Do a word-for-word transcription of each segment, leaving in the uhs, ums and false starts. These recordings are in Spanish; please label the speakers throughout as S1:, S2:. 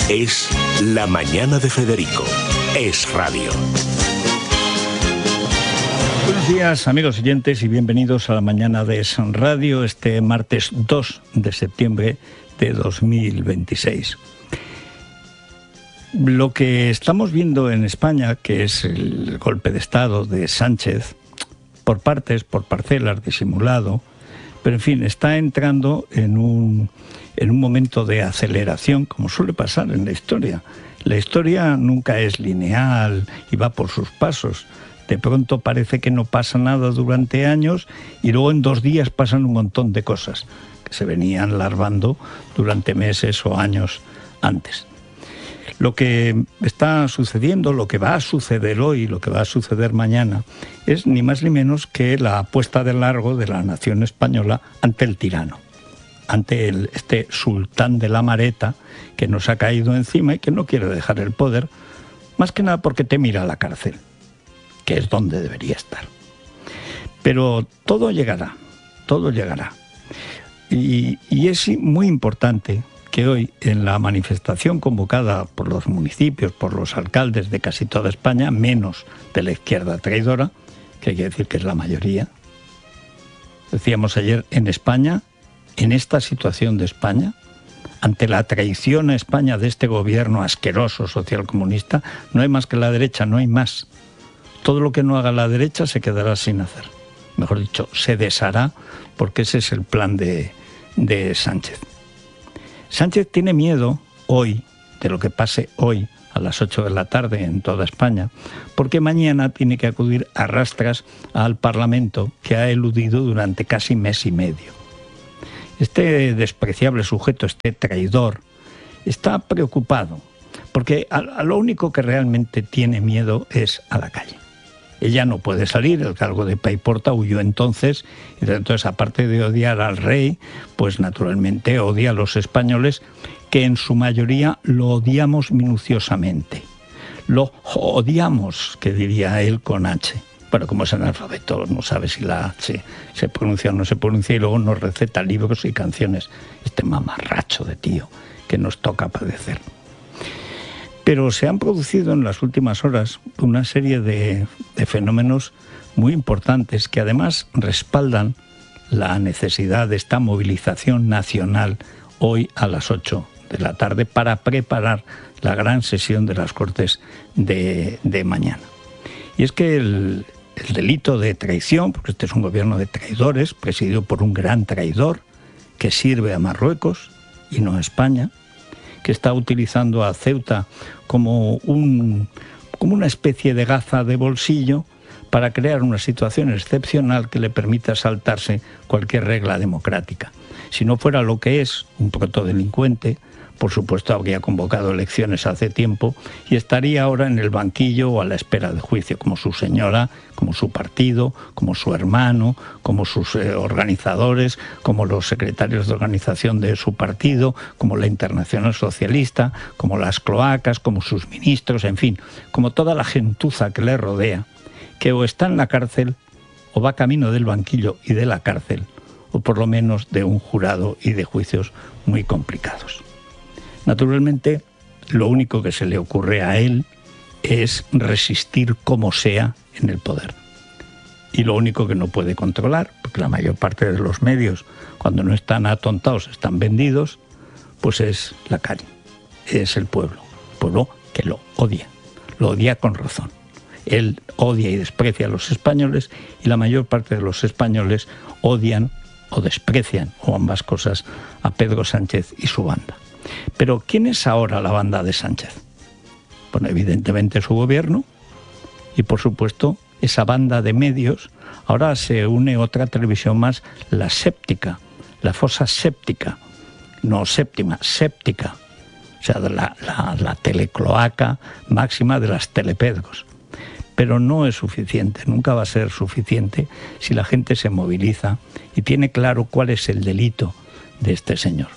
S1: Es La Mañana de Federico. Es radio.
S2: Buenos días, amigos oyentes, y bienvenidos a La Mañana de Es Radio, este martes dos de septiembre de dos mil veintiséis. Lo que estamos viendo en España, que es el golpe de Estado de Sánchez, por partes, por parcelas, disimulado, pero en fin, está entrando en un, en un momento de aceleración, como suele pasar en la historia. La historia nunca es lineal y va por sus pasos. De pronto parece que no pasa nada durante años y luego en dos días pasan un montón de cosas que se venían larvando durante meses o años antes. Lo que está sucediendo, lo que va a suceder hoy, lo que va a suceder mañana, es ni más ni menos que la apuesta de largo de la nación española ante el tirano, ante el, este sultán de la Mareta que nos ha caído encima y que no quiere dejar el poder, más que nada porque te mira a la cárcel, que es donde debería estar. Pero todo llegará, todo llegará. Y, y es muy importante que hoy, en la manifestación convocada por los municipios, por los alcaldes de casi toda España, menos de la izquierda traidora, que hay que decir que es la mayoría, decíamos ayer, en España, en esta situación de España, ante la traición a España de este gobierno asqueroso socialcomunista, no hay más que la derecha, no hay más. Todo lo que no haga la derecha se quedará sin hacer. Mejor dicho, se deshará, porque ese es el plan de, de Sánchez. Sánchez tiene miedo hoy, de lo que pase hoy a las ocho de la tarde en toda España, porque mañana tiene que acudir a rastras al Parlamento que ha eludido durante casi mes y medio. Este despreciable sujeto, este traidor, está preocupado, porque a, a lo único que realmente tiene miedo es a la calle. Ella no puede salir, el cargo de Paiporta huyó entonces, y entonces aparte de odiar al rey, pues naturalmente odia a los españoles, que en su mayoría lo odiamos minuciosamente. Lo odiamos, que diría él con H. Bueno, como es analfabeto, no sabe si la H se pronuncia o no se pronuncia, y luego nos receta libros y canciones. Este mamarracho de tío que nos toca padecer. Pero se han producido en las últimas horas una serie de, de fenómenos muy importantes que además respaldan la necesidad de esta movilización nacional hoy a las ocho de la tarde para preparar la gran sesión de las Cortes de, de mañana. Y es que el, el delito de traición, porque este es un gobierno de traidores, presidido por un gran traidor que sirve a Marruecos y no a España, que está utilizando a Ceuta como, un, como una especie de gaza de bolsillo para crear una situación excepcional que le permita saltarse cualquier regla democrática. Si no fuera lo que es, un protodelincuente, por supuesto habría convocado elecciones hace tiempo y estaría ahora en el banquillo o a la espera de juicio, como su señora, como su partido, como su hermano, como sus eh, organizadores, como los secretarios de organización de su partido, como la Internacional Socialista, como las cloacas, como sus ministros, en fin, como toda la gentuza que le rodea, que o está en la cárcel o va camino del banquillo y de la cárcel, o por lo menos de un jurado y de juicios muy complicados. Naturalmente, lo único que se le ocurre a él es resistir como sea en el poder. Y lo único que no puede controlar, porque la mayor parte de los medios, cuando no están atontados, están vendidos, pues es la calle, es el pueblo. El pueblo que lo odia, lo odia con razón. Él odia y desprecia a los españoles y la mayor parte de los españoles odian o desprecian, o ambas cosas, a Pedro Sánchez y su banda. Pero ¿quién es ahora la banda de Sánchez? Bueno, evidentemente su gobierno y, por supuesto, esa banda de medios. Ahora se une otra televisión más, la séptica, la fosa séptica, no séptima, séptica, o sea, la, la, la telecloaca máxima de las telepedgos. Pero no es suficiente, nunca va a ser suficiente si la gente se moviliza y tiene claro cuál es el delito de este señor.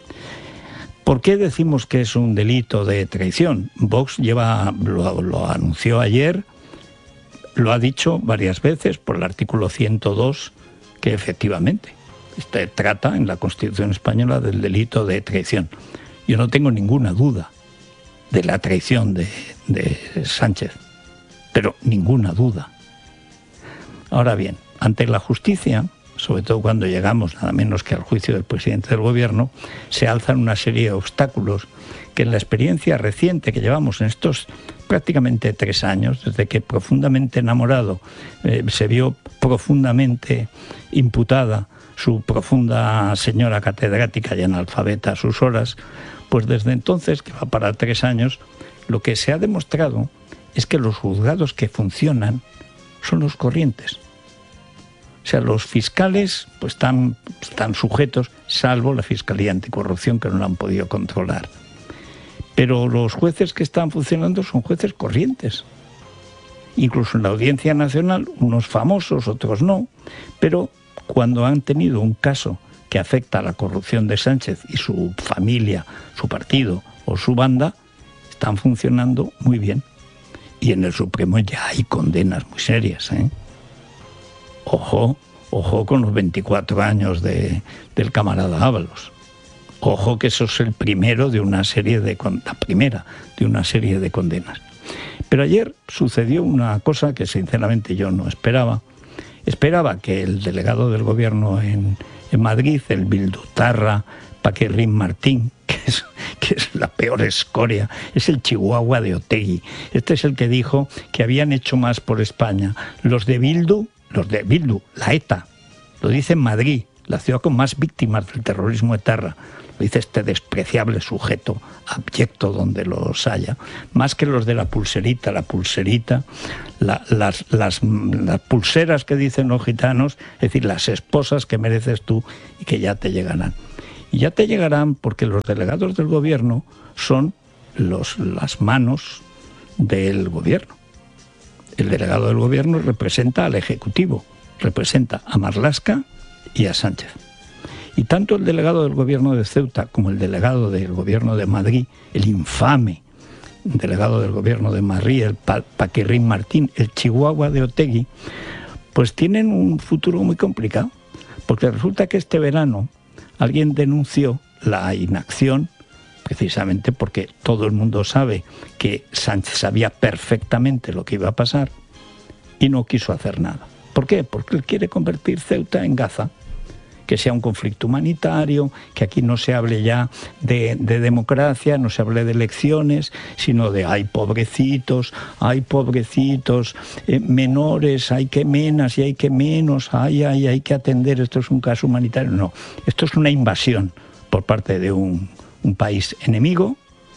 S2: ¿Por qué decimos que es un delito de traición? Vox lleva, lo, lo anunció ayer, lo ha dicho varias veces por el artículo ciento dos, que efectivamente este trata en la Constitución española del delito de traición. Yo no tengo ninguna duda de la traición de, de Sánchez, pero ninguna duda. Ahora bien, ante la justicia, sobre todo cuando llegamos nada menos que al juicio del presidente del gobierno, se alzan una serie de obstáculos que en la experiencia reciente que llevamos en estos prácticamente tres años, desde que profundamente enamorado eh, se vio profundamente imputada su profunda señora catedrática y analfabeta a sus horas, pues desde entonces, que va para tres años, lo que se ha demostrado es que los juzgados que funcionan son los corrientes. O sea, los fiscales pues están, están sujetos, salvo la Fiscalía Anticorrupción, que no lo han podido controlar. Pero los jueces que están funcionando son jueces corrientes. Incluso en la Audiencia Nacional, unos famosos, otros no, pero cuando han tenido un caso que afecta a la corrupción de Sánchez y su familia, su partido o su banda, están funcionando muy bien. Y en el Supremo ya hay condenas muy serias, ¿eh? Ojo, ojo con los veinticuatro años de, del camarada Ábalos. Ojo que eso es el primero de una serie de... la primera de una serie de condenas. Pero ayer sucedió una cosa que sinceramente yo no esperaba. Esperaba que el delegado del gobierno en, en Madrid, el bildutarra Paquirrín Martín, que es, que es la peor escoria, es el Chihuahua de Otegi. Este es el que dijo que habían hecho más por España los de Bildu, los de Bildu, la ETA, lo dice en Madrid, la ciudad con más víctimas del terrorismo etarra, lo dice este despreciable sujeto abyecto donde los haya, más que los de la pulserita, la pulserita, la, las, las, las pulseras que dicen los gitanos, es decir, las esposas que mereces tú y que ya te llegarán. Y ya te llegarán porque los delegados del gobierno son los, las manos del gobierno. El delegado del gobierno representa al Ejecutivo, representa a Marlaska y a Sánchez. Y tanto el delegado del gobierno de Ceuta como el delegado del gobierno de Madrid, el infame delegado del gobierno de Madrid, el pa Paquirrín Martín, el Chihuahua de Otegi, pues tienen un futuro muy complicado, porque resulta que este verano alguien denunció la inacción, precisamente porque todo el mundo sabe que Sánchez sabía perfectamente lo que iba a pasar y no quiso hacer nada. ¿Por qué? Porque él quiere convertir Ceuta en Gaza, que sea un conflicto humanitario, que aquí no se hable ya de, de democracia, no se hable de elecciones, sino de ay pobrecitos, ay pobrecitos, eh, menores, hay que menos y hay que menos, ay, ay, hay que atender, esto es un caso humanitario. No, esto es una invasión por parte de un, un país enemigo,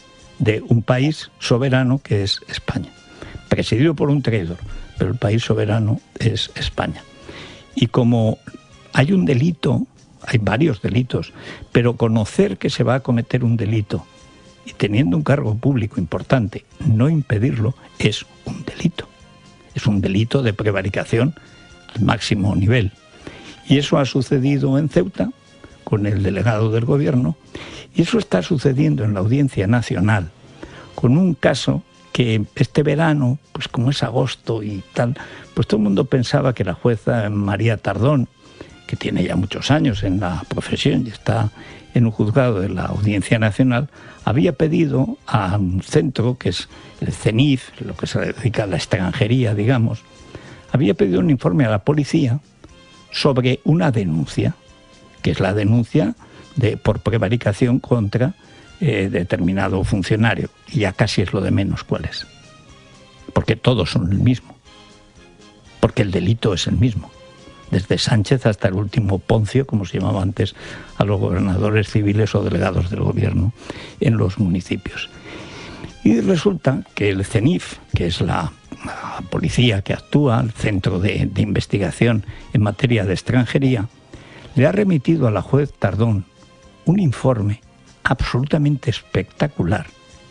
S2: de un país soberano que es España, presidido por un traidor, pero el país soberano es España. Y como hay un delito, hay varios delitos, pero conocer que se va a cometer un delito y teniendo un cargo público importante, no impedirlo, es un delito. Es un delito de prevaricación al máximo nivel. Y eso ha sucedido en Ceuta con el delegado del gobierno y eso está sucediendo en la Audiencia Nacional con un caso que este verano, pues como es agosto y tal, pues todo el mundo pensaba que la jueza María Tardón, que tiene ya muchos años en la profesión y está en un juzgado de la Audiencia Nacional, había pedido a un centro, que es el CENIF, lo que se dedica a la extranjería, digamos, había pedido un informe a la policía sobre una denuncia, que es la denuncia de, por prevaricación contra eh, determinado funcionario. Y ya casi es lo de menos cuál es. Porque todos son el mismo. Porque el delito es el mismo. Desde Sánchez hasta el último Poncio, como se llamaba antes a los gobernadores civiles o delegados del gobierno en los municipios. Y resulta que el CENIF, que es la, la policía que actúa, el Centro de, de Investigación en materia de extranjería, le ha remitido a la juez Tardón un informe absolutamente espectacular.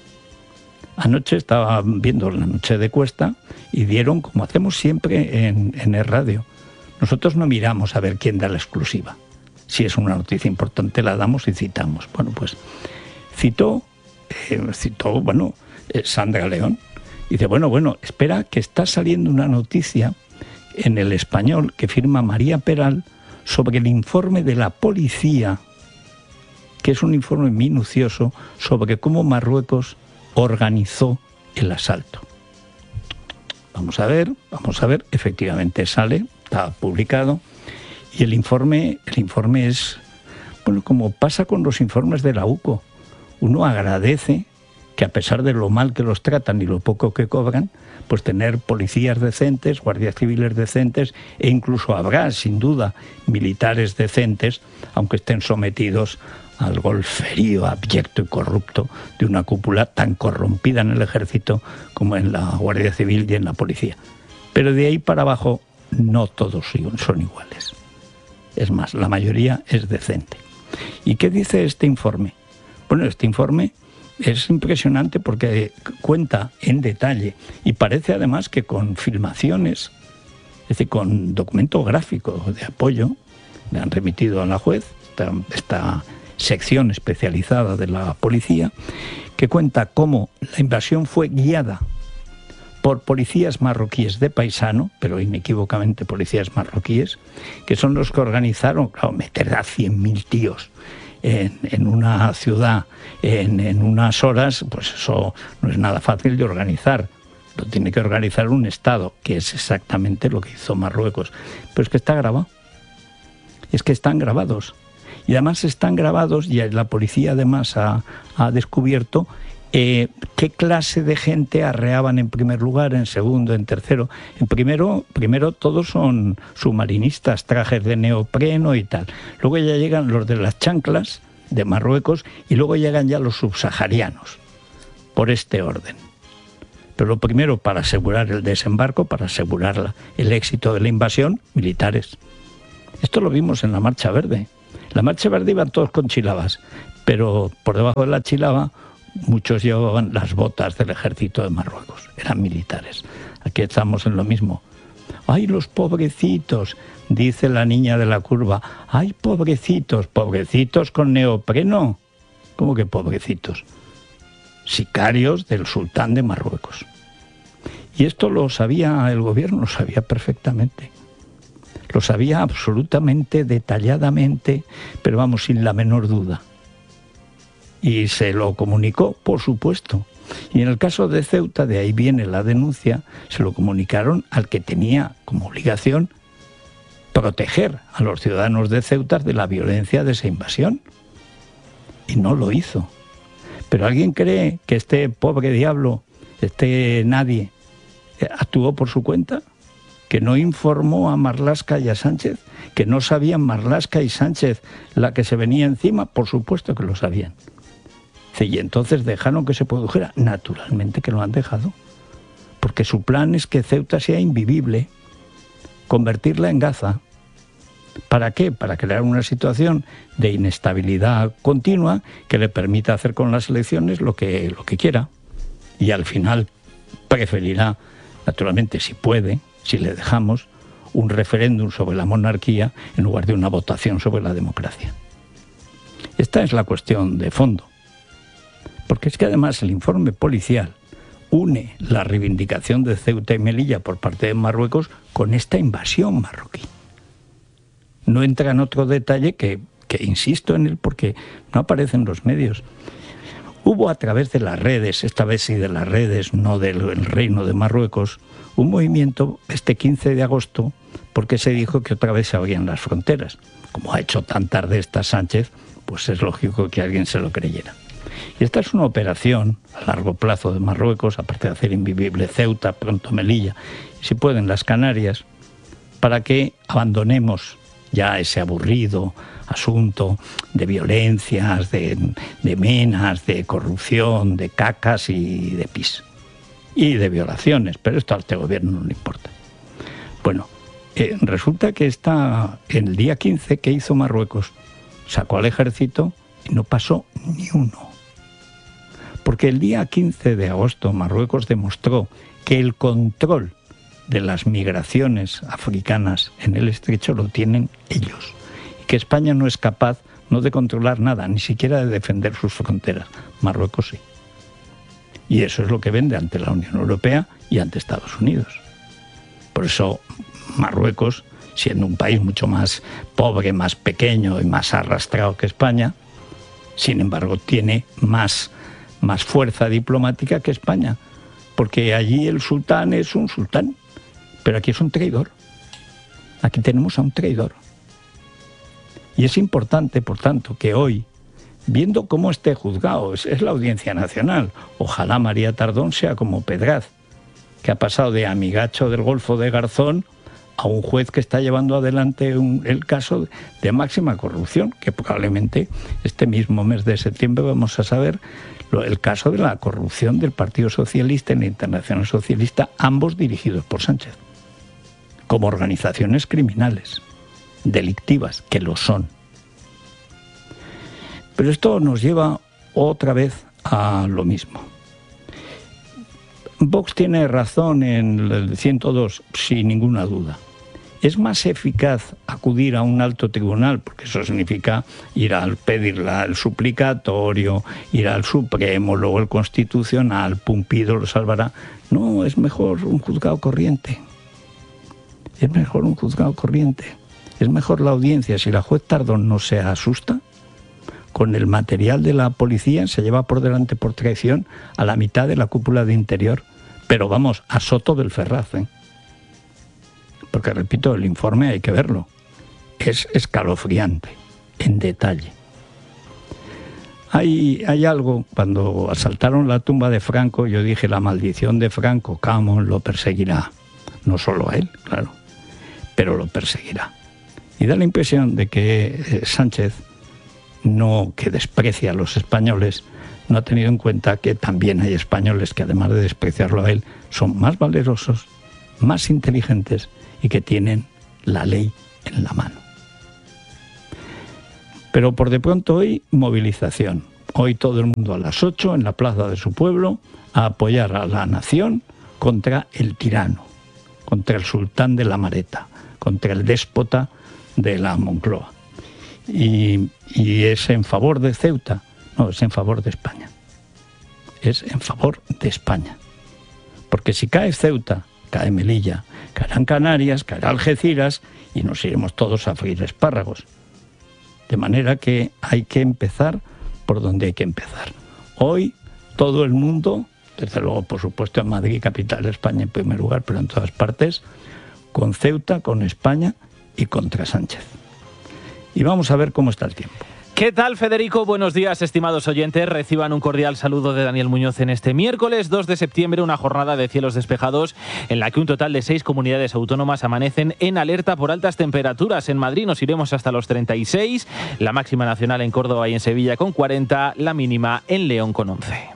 S2: Anoche estaba viendo La Noche de Cuesta y dieron, como hacemos siempre en, en el radio, nosotros no miramos a ver quién da la exclusiva. Si es una noticia importante la damos y citamos. Bueno, pues citó, eh, citó, bueno, eh, Sandra León. Dice, bueno, bueno, espera que está saliendo una noticia en El Español que firma María Peral sobre el informe de la policía, que es un informe minucioso sobre cómo Marruecos organizó el asalto. Vamos a ver, vamos a ver, efectivamente sale, está publicado, y el informe, el informe es, bueno, como pasa con los informes de la U C O, uno agradece que a pesar de lo mal que los tratan y lo poco que cobran, pues tener policías decentes, guardias civiles decentes, e incluso habrá, sin duda, militares decentes, aunque estén sometidos al golferío abyecto y corrupto de una cúpula tan corrompida en el ejército como en la Guardia Civil y en la policía. Pero de ahí para abajo no todos son iguales. Es más, la mayoría es decente. ¿Y qué dice este informe? Bueno, este informe es impresionante porque cuenta en detalle y parece además que con filmaciones, es decir, con documento gráfico de apoyo, le han remitido a la juez esta, esta sección especializada de la policía, que cuenta cómo la invasión fue guiada por policías marroquíes de paisano, pero inequívocamente policías marroquíes, que son los que organizaron, claro, meter a cien mil tíos En, en una ciudad en, en unas horas, pues eso no es nada fácil de organizar. Lo tiene que organizar un Estado, que es exactamente lo que hizo Marruecos. Pero es que está grabado. Es que están grabados. Y además están grabados, y la policía además ha, ha descubierto eh, qué clase de gente arreaban en primer lugar, en segundo, en tercero. En primero, primero todos son submarinistas, trajes de neopreno y tal. Luego ya llegan los de las chanclas de Marruecos y luego llegan ya los subsaharianos, por este orden. Pero lo primero, para asegurar el desembarco, para asegurar la, el éxito de la invasión, militares. Esto lo vimos en la Marcha Verde. La Marcha Verde iban todos con chilabas, pero por debajo de la chilaba muchos llevaban las botas del ejército de Marruecos, eran militares. Aquí estamos en lo mismo. ¡Ay, los pobrecitos!, dice la niña de la curva. ¡Ay, pobrecitos! ¿Pobrecitos con neopreno? ¿Cómo que pobrecitos? Sicarios del sultán de Marruecos. Y esto lo sabía el gobierno, lo sabía perfectamente. Lo sabía absolutamente, detalladamente, pero vamos, sin la menor duda. Y se lo comunicó, por supuesto. Y en el caso de Ceuta, de ahí viene la denuncia, se lo comunicaron al que tenía como obligación proteger a los ciudadanos de Ceuta de la violencia de esa invasión. Y no lo hizo. Pero ¿alguien cree que este pobre diablo, este nadie, actuó por su cuenta? ¿Que no informó a Marlaska y a Sánchez? ¿Que no sabían Marlaska y Sánchez la que se venía encima? Por supuesto que lo sabían. Y entonces dejaron que se produjera. Naturalmente que lo han dejado. Porque su plan es que Ceuta sea invivible, convertirla en Gaza. ¿Para qué? Para crear una situación de inestabilidad continua que le permita hacer con las elecciones lo que, lo que quiera. Y al final preferirá, naturalmente, si puede, si le dejamos, un referéndum sobre la monarquía en lugar de una votación sobre la democracia. Esta es la cuestión de fondo. Porque es que además el informe policial une la reivindicación de Ceuta y Melilla por parte de Marruecos con esta invasión marroquí. No entra en otro detalle que, que insisto en él porque no aparece en los medios. Hubo a través de las redes, esta vez sí de las redes, no del Reino de Marruecos, un movimiento este quince de agosto porque se dijo que otra vez se abrían las fronteras. Como ha hecho tan tarde esta Sánchez, pues es lógico que alguien se lo creyera. Y esta es una operación a largo plazo de Marruecos, aparte de hacer invivible Ceuta, pronto Melilla, y si pueden las Canarias, para que abandonemos ya ese aburrido asunto de violencias, de, de menas, de corrupción, de cacas y de pis. Y de violaciones, pero esto a este gobierno no le importa. Bueno, eh, resulta que está el día quince que hizo Marruecos, sacó al ejército y no pasó ni uno. Porque el día quince de agosto Marruecos demostró que el control de las migraciones africanas en el estrecho lo tienen ellos. Y que España no es capaz no de controlar nada, ni siquiera de defender sus fronteras. Marruecos sí. Y eso es lo que vende ante la Unión Europea y ante Estados Unidos. Por eso Marruecos, siendo un país mucho más pobre, más pequeño y más arrastrado que España, sin embargo tiene más más fuerza diplomática que España, porque allí el sultán es un sultán, pero aquí es un traidor. Aquí tenemos a un traidor. Y es importante, por tanto, que hoy, viendo cómo esté juzgado, es, es la Audiencia Nacional, ojalá María Tardón sea como Pedraz, que ha pasado de amigacho del Golfo de Garzón a un juez que está llevando adelante un, el caso de máxima corrupción, que probablemente este mismo mes de septiembre vamos a saber lo, el caso de la corrupción del Partido Socialista y la Internacional Socialista, ambos dirigidos por Sánchez, como organizaciones criminales, delictivas, que lo son. Pero esto nos lleva otra vez a lo mismo. Vox tiene razón en el ciento dos, sin ninguna duda. Es más eficaz acudir a un alto tribunal, porque eso significa ir a pedir el suplicatorio, ir al Supremo, luego el Constitucional, Pumpido lo salvará. No, es mejor un juzgado corriente. Es mejor un juzgado corriente. Es mejor la audiencia. Si la juez Tardón no se asusta, con el material de la policía se lleva por delante por traición a la mitad de la cúpula de Interior. Pero vamos, a Soto del Ferraz, ¿eh? Porque repito, el informe hay que verlo. Es escalofriante, en detalle. Hay, hay algo, cuando asaltaron la tumba de Franco, yo dije, la maldición de Franco, Camón lo perseguirá. No solo a él, claro, pero lo perseguirá. Y da la impresión de que Sánchez, no, que desprecia a los españoles, no ha tenido en cuenta que también hay españoles que, además de despreciarlo a él, son más valerosos, más inteligentes y que tienen la ley en la mano. Pero por de pronto hoy, movilización. Hoy todo el mundo a las ocho en la plaza de su pueblo a apoyar a la nación contra el tirano, contra el sultán de la Mareta, contra el déspota de la Moncloa. Y, y es en favor de Ceuta, no, es en favor de España. Es en favor de España. Porque si cae Ceuta, cae Melilla, caerán Canarias, caerá Algeciras y nos iremos todos a freír espárragos. De manera que hay que empezar por donde hay que empezar. Hoy todo el mundo, desde luego por supuesto en Madrid, capital de España en primer lugar, pero en todas partes, con Ceuta, con España y contra Sánchez. Y vamos a ver cómo está el tiempo.
S3: ¿Qué tal, Federico? Buenos días, estimados oyentes. Reciban un cordial saludo de Daniel Muñoz en este miércoles dos de septiembre, una jornada de cielos despejados en la que un total de seis comunidades autónomas amanecen en alerta por altas temperaturas. En Madrid nos iremos hasta los treinta y seis, la máxima nacional en Córdoba y en Sevilla con cuarenta, la mínima en León con once.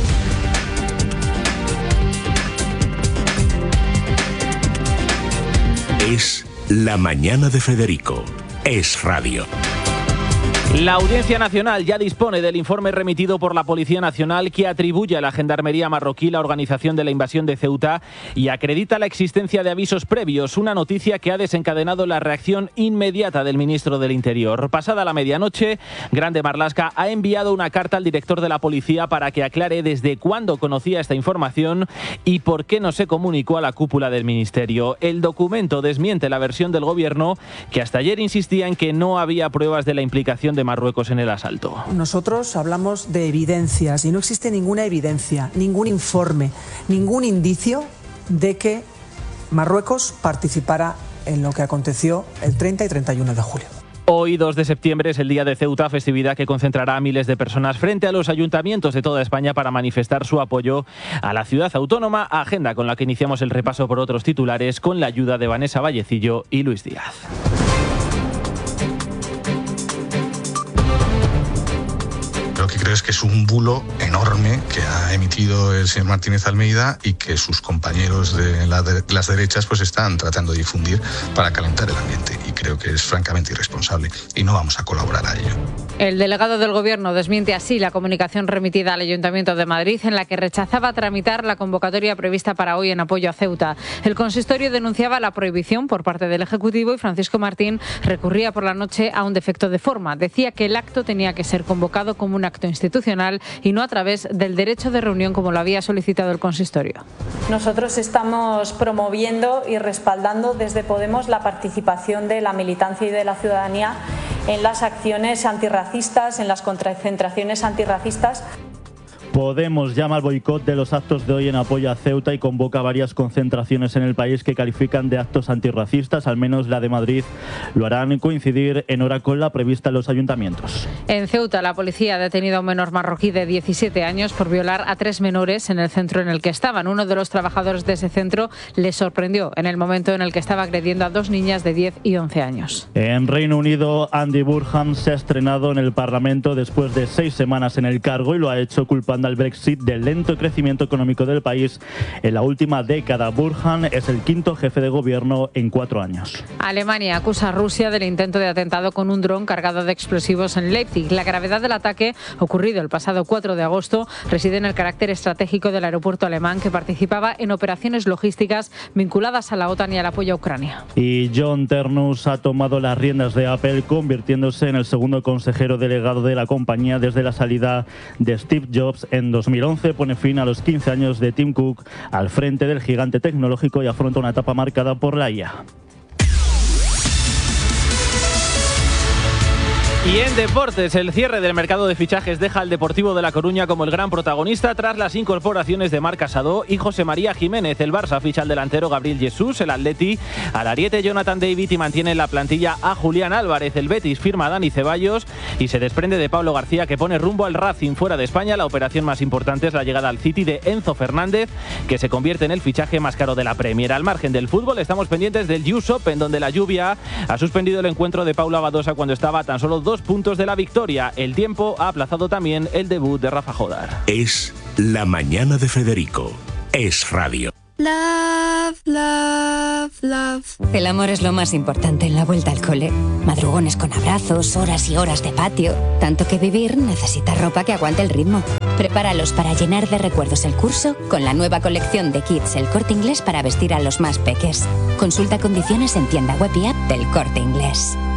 S1: Es La Mañana de Federico. Es radio.
S3: La Audiencia Nacional ya dispone del informe remitido por la Policía Nacional que atribuye a la Gendarmería marroquí la organización de la invasión de Ceuta y acredita la existencia de avisos previos, una noticia que ha desencadenado la reacción inmediata del ministro del Interior. Pasada la medianoche, Grande Marlaska ha enviado una carta al director de la policía para que aclare desde cuándo conocía esta información y por qué no se comunicó a la cúpula del ministerio. El documento desmiente la versión del gobierno, que hasta ayer insistía en que no había pruebas de la implicación de Marruecos en el asalto.
S4: Nosotros hablamos de evidencias y no existe ninguna evidencia, ningún informe, ningún indicio de que Marruecos participara en lo que aconteció el treinta y treinta y uno de julio.
S3: Hoy, dos de septiembre, es el Día de Ceuta, festividad que concentrará a miles de personas frente a los ayuntamientos de toda España para manifestar su apoyo a la ciudad autónoma, agenda con la que iniciamos el repaso por otros titulares con la ayuda de Vanessa Vallecillo y Luis Díaz.
S5: Lo que creo es que es un bulo enorme que ha emitido el señor Martínez Almeida y que sus compañeros de, la de las derechas pues están tratando de difundir para calentar el ambiente, y creo que es francamente irresponsable y no vamos a colaborar a ello.
S6: El delegado del Gobierno desmiente así la comunicación remitida al Ayuntamiento de Madrid en la que rechazaba tramitar la convocatoria prevista para hoy en apoyo a Ceuta. El consistorio denunciaba la prohibición por parte del Ejecutivo y Francisco Martín recurría por la noche a un defecto de forma. Decía que el acto tenía que ser convocado como un acto institucional y no a través del derecho de reunión como lo había solicitado el consistorio.
S7: Nosotros estamos promoviendo y respaldando desde Podemos la participación de la militancia y de la ciudadanía en las acciones antirracistas, en las concentraciones antirracistas.
S8: Podemos llama al boicot de los actos de hoy en apoyo a Ceuta y convoca varias concentraciones en el país que califican de actos antirracistas. Al menos la de Madrid lo harán coincidir en hora con la prevista en los ayuntamientos.
S6: En Ceuta, la policía ha detenido a un menor marroquí de diecisiete años por violar a tres menores en el centro en el que estaban. Uno de los trabajadores de ese centro les sorprendió en el momento en el que estaba agrediendo a dos niñas de diez y once años.
S8: En Reino Unido, Andy Burnham se ha estrenado en el Parlamento después de seis semanas en el cargo y lo ha hecho culpando al Brexit del lento crecimiento económico del país en la última década. Burnham es el quinto jefe de gobierno en cuatro años.
S6: Alemania acusa a Rusia del intento de atentado con un dron cargado de explosivos en Leipzig. La gravedad del ataque, ocurrido el pasado cuatro de agosto, reside en el carácter estratégico del aeropuerto alemán, que participaba en operaciones logísticas vinculadas a la OTAN y al apoyo a Ucrania.
S8: Y John Ternus ha tomado las riendas de Apple, convirtiéndose en el segundo consejero delegado de la compañía desde la salida de Steve Jobs en dos mil once. Pone fin a los quince años de Tim Cook al frente del gigante tecnológico y afronta una etapa marcada por la I A.
S3: Y en deportes, el cierre del mercado de fichajes deja al Deportivo de La Coruña como el gran protagonista tras las incorporaciones de Marc Casado y José María Jiménez. El Barça ficha al delantero Gabriel Jesús, el Atleti al ariete Jonathan David y mantiene en la plantilla a Julián Álvarez. El Betis firma a Dani Ceballos y se desprende de Pablo García, que pone rumbo al Racing fuera de España. La operación más importante es la llegada al City de Enzo Fernández, que se convierte en el fichaje más caro de la Premier. Al margen del fútbol, estamos pendientes del U S Open, donde la lluvia ha suspendido el encuentro de Paula Badosa cuando estaba a tan solo dos puntos de la victoria. El tiempo ha aplazado también el debut de Rafa Jodar.
S1: Es La Mañana de Federico. Es radio.
S9: Love, love, love. El amor es lo más importante en la vuelta al cole. Madrugones con abrazos, horas y horas de patio. Tanto que vivir necesita ropa que aguante el ritmo. Prepáralos para llenar de recuerdos el curso con la nueva colección de Kids El Corte Inglés para vestir a los más peques. Consulta condiciones en tienda web y app del Corte Inglés.